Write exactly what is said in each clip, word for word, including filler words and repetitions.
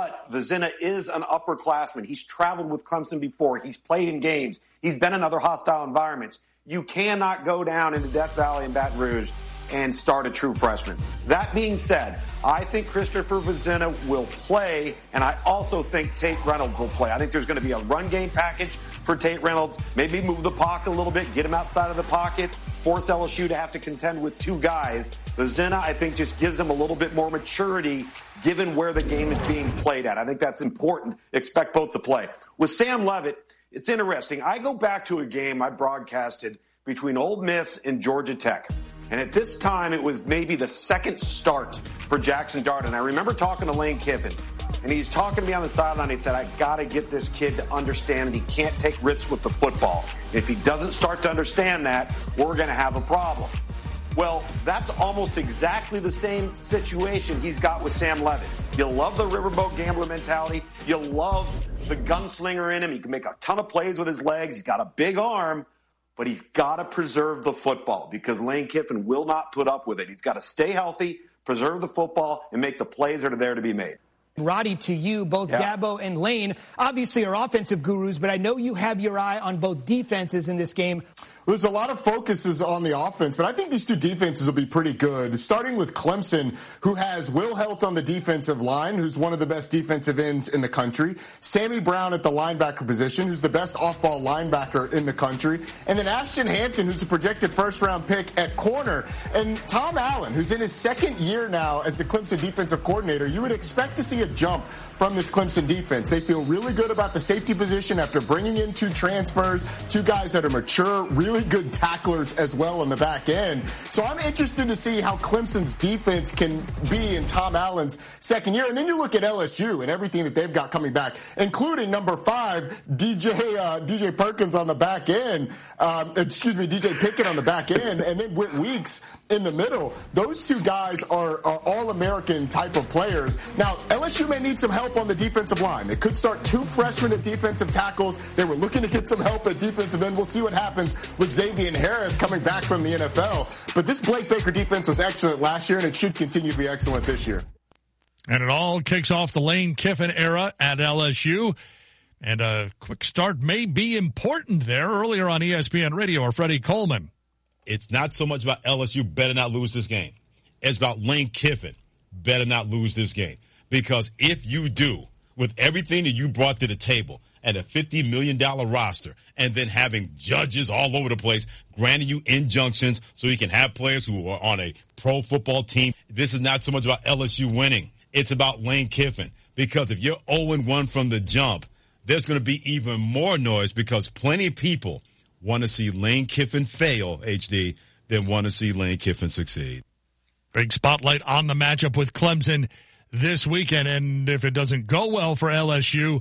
But Vizina is an upperclassman. He's traveled with Clemson before. He's played in games. He's been in other hostile environments. You cannot go down into Death Valley and Baton Rouge and start a true freshman. That being said, I think Christopher Vizina will play, and I also think Tate Reynolds will play. I think there's going to be a run game package for Tate Reynolds. Maybe move the pocket a little bit, get him outside of the pocket, force L S U to have to contend with two guys. Vizina, I think, just gives them a little bit more maturity given where the game is being played at. I think that's important. Expect both to play. With Sam Leavitt, it's interesting. I go back to a game I broadcasted between Ole Miss and Georgia Tech. And at this time, it was maybe the second start for Jackson Dart. And I remember talking to Lane Kiffin, and he's talking to me on the sideline. He said, I got to get this kid to understand that he can't take risks with the football. If he doesn't start to understand that, we're going to have a problem. Well, that's almost exactly the same situation he's got with Sam Leavitt. You love the riverboat gambler mentality. You love the gunslinger in him. He can make a ton of plays with his legs. He's got a big arm. But he's got to preserve the football because Lane Kiffin will not put up with it. He's got to stay healthy, preserve the football, and make the plays that are there to be made. Roddy, to you, both yeah. Dabo and Lane obviously are offensive gurus, but I know you have your eye on both defenses in this game. There's a lot of focuses on the offense, but I think these two defenses will be pretty good, starting with Clemson, who has Will Helt on the defensive line, who's one of the best defensive ends in the country, Sammy Brown at the linebacker position, who's the best off-ball linebacker in the country, and then Ashton Hampton, who's a projected first-round pick at corner, and Tom Allen, who's in his second year now as the Clemson defensive coordinator. You would expect to see a jump from this Clemson defense. They feel really good about the safety position after bringing in two transfers, two guys that are mature, really good tacklers as well in the back end. So I'm interested to see how Clemson's defense can be in Tom Allen's second year. And then you look at L S U and everything that they've got coming back, including number five, D J uh, D J Perkins on the back end. Um, excuse me, D J Pickett on the back end, and then Whit Weeks in the middle. Those two guys are, are all-American type of players. Now, L S U may need some help on the defensive line. They could start two freshmen at defensive tackles. They were looking to get some help at defensive end. We'll see what happens with Xavier Harris coming back from the N F L. But this Blake Baker defense was excellent last year, and it should continue to be excellent this year. And it all kicks off the Lane Kiffin era at L S U. And a quick start may be important there. Earlier on E S P N Radio, or Freddie Coleman. It's not so much about L S U better not lose this game. It's about Lane Kiffin better not lose this game. Because if you do, with everything that you brought to the table and a fifty million dollars roster, and then having judges all over the place granting you injunctions so you can have players who are on a pro football team, this is not so much about L S U winning. It's about Lane Kiffin. Because if you're oh and one from the jump, there's going to be even more noise because plenty of people want to see Lane Kiffin fail, H D, than want to see Lane Kiffin succeed. Big spotlight on the matchup with Clemson this weekend, and if it doesn't go well for L S U,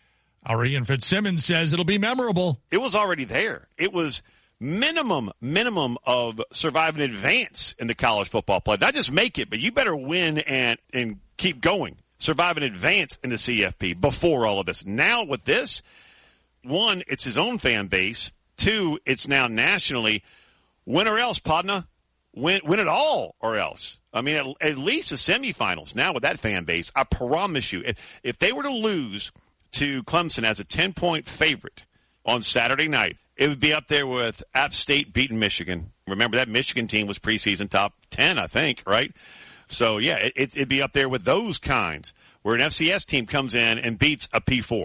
our Ian Fitzsimmons says it'll be memorable. It was already there. It was minimum, minimum of survive and advance in the college football play. Not just make it, but you better win and, and keep going. Survive and advance in the C F P before all of this. Now with this, one, it's his own fan base. Two, it's now nationally. Win or else, Podna. Win, win it all or else. I mean, at, at least the semifinals now with that fan base. I promise you, if, if they were to lose to Clemson as a ten-point favorite on Saturday night, it would be up there with App State beating Michigan. Remember, that Michigan team was preseason top ten, I think, right? So, yeah, it, it'd be up there with those kinds, where an F C S team comes in and beats a P four.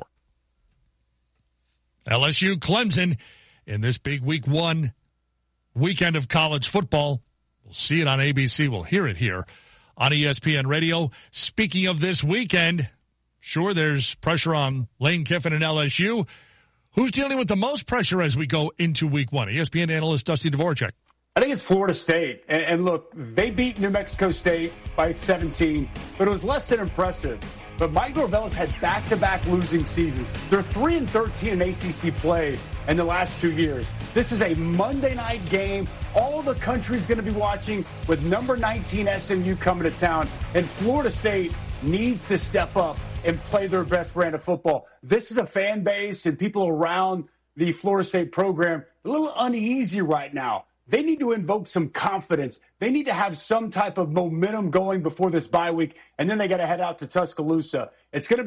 L S U Clemson in this big week one weekend of college football. We'll see it on A B C. We'll hear it here on E S P N Radio. Speaking of this weekend, sure, there's pressure on Lane Kiffin and L S U. Who's dealing with the most pressure as we go into week one? E S P N analyst Dusty Dvorak. I think it's Florida State. And, and look, they beat New Mexico State by seventeen, but it was less than impressive. But Mike Norvell's had back-to-back losing seasons. They're three and thirteen in A C C play in the last two years. This is a Monday night game. All the country's going to be watching with number nineteen S M U coming to town. And Florida State needs to step up and play their best brand of football. This is a fan base and people around the Florida State program a little uneasy right now. They need to invoke some confidence. They need to have some type of momentum going before this bye week, and then they got to head out to Tuscaloosa. It's going to be